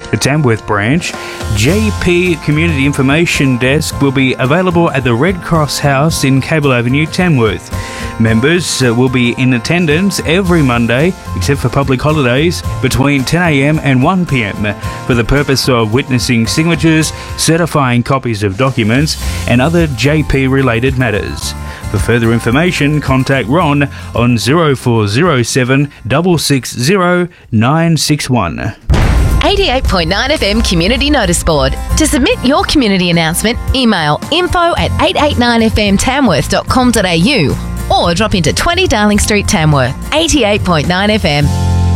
The Tamworth branch JP Community Information Desk will be available at the Red Cross House in Cable Avenue, Tamworth. Members will be in attendance every Monday, except for public holidays, between 10 a.m. and 1 p.m. for the purpose of witnessing signatures, certifying copies of documents, and other JP-related matters. For further information, contact Ron on 0407 660 961. 88.9 FM Community Notice Board. To submit your community announcement, email info@889fmtamworth.com.au or drop into 20 Darling Street, Tamworth. 88.9 FM.